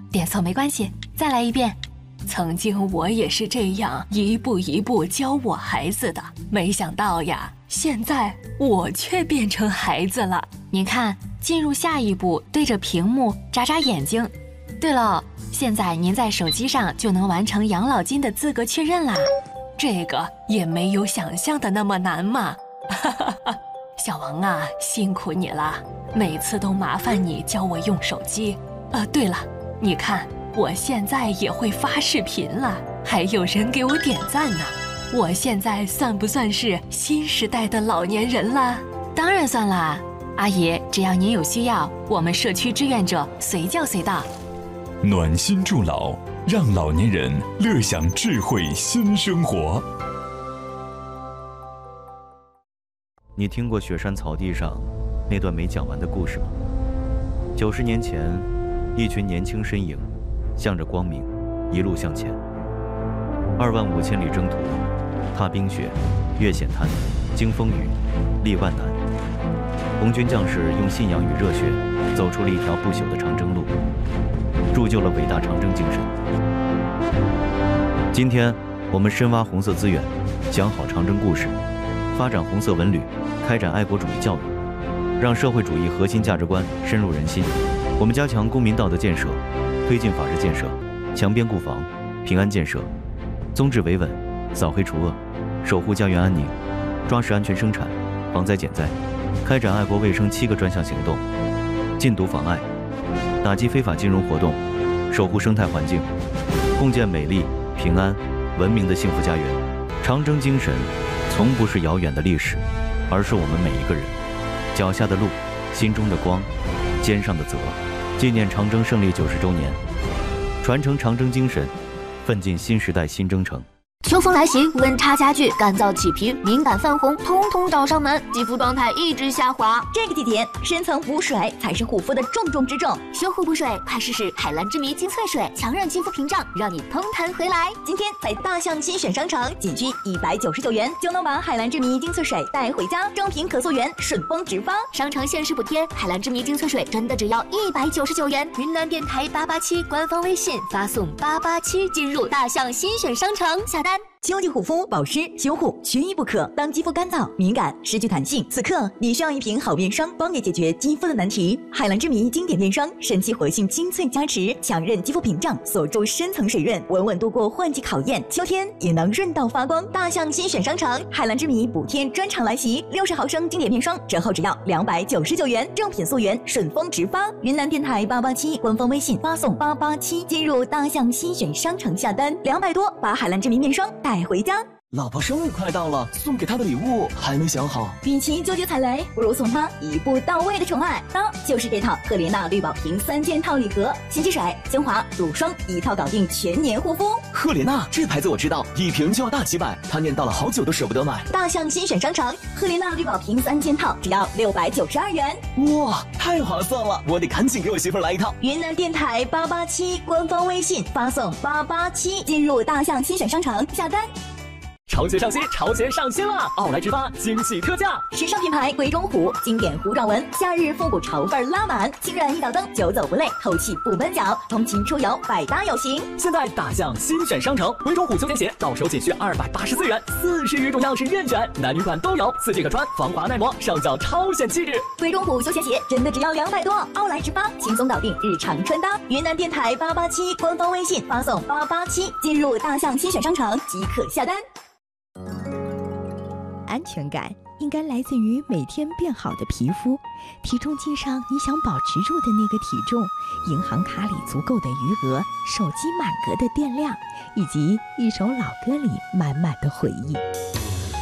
点错没关系，再来一遍。曾经我也是这样一步一步教我孩子的，没想到呀，现在我却变成孩子了。您看，进入下一步，对着屏幕眨眨眼睛。对了，现在您在手机上就能完成养老金的资格确认啦。这个也没有想象的那么难嘛。小王啊，辛苦你了，每次都麻烦你教我用手机。对了，你看我现在也会发视频了，还有人给我点赞呢。我现在算不算是新时代的老年人了？当然算啦，阿姨，只要您有需要，我们社区志愿者随叫随到。 暖心助老，让老年人乐享智慧新生活。 你听过雪山草地上那段没讲完的故事吗？90年前，一群年轻身影向着光明一路向前。25000里征途，踏冰雪，越险滩，经风雨，历万难。红军将士用信仰与热血，走出了一条不朽的长征路，铸就了伟大长征精神。今天，我们深挖红色资源，讲好长征故事，发展红色文旅，开展爱国主义教育，让社会主义核心价值观深入人心。我们加强公民道德建设，推进法治建设，强边固防，平安建设，宗治维稳，扫黑除恶，守护家园安宁，抓实安全生产，防灾减灾，开展爱国卫生7个专项行动，禁毒妨碍，打击非法金融活动，守护生态环境，共建美丽、平安、文明的幸福家园。长征精神从不是遥远的历史，而是我们每一个人脚下的路，心中的光，肩上的责。纪念长征胜利90周年，传承长征精神，奋进新时代新征程。 秋风来袭，温差加剧，干燥起皮，敏感泛红，通通找上门，肌肤状态一直下滑。 这个季节，深层补水才是护肤的重中之重。 修护补水，快试试海蓝之谜精粹水，强韧肌肤屏障，让你通弹回来。 今天在大象新选商城，仅需199元就能把海蓝之谜精粹水带回家，正品可溯源，顺丰直发。 商城限时补贴，海蓝之谜精粹水真的只要199元。云南电台887官方微信发送887进入大象新选商城下单。 秋季护肤保湿修护缺一不可。当肌肤干燥、敏感、失去弹性，此刻你需要一瓶好面霜，帮你解决肌肤的难题。海蓝之谜经典面霜，神奇活性精粹加持，强韧肌肤屏障，锁住深层水润，稳稳度过换季考验。秋天也能润到发光。大象新选商城，海蓝之谜补贴专场来袭，60毫升经典面霜折后只要299元，正品溯源，顺丰直发。云南电台887官方微信发送887进入大象新选商城下单，200多把海蓝之谜面霜带回家。 老婆生日快到了，送给她的礼物还没想好。 与其纠结踩雷，不如送她一步到位的宠爱。那就是这套赫莲娜绿宝瓶3件套礼盒，洗洁水、精华、乳霜一套搞定全年护肤。 赫莲娜这牌子我知道，一瓶就要大几百，她念叨了好久都舍不得买。 大象新选商城，赫莲娜绿宝瓶3件套只要692元。 哇，太划算了，我得赶紧给我媳妇来一套。 云南电台887官方微信发送887进入大象新选商城下单。 潮鞋上新，潮鞋上新了！奥莱直发惊喜特价， 时尚品牌鬼冢虎经典糊状纹，夏日复古潮范拉满，轻软一脚蹬，久走不累，透气不闷脚，通勤出游百搭有型。 现在大象新选商城，鬼冢虎休闲鞋到手仅需284元，40余种样式任选，男女款都有，4季可穿，防滑耐磨，上脚超显气质。 鬼冢虎休闲鞋真的只要200多，奥莱直发轻松搞定日常穿搭。云南电台887官方微信发送887进入大象新选商城即可下单。 安全感应该来自于每天变好的皮肤，体重计上你想保持住的那个体重，银行卡里足够的余额，手机满格的电量，以及一首老歌里满满的回忆。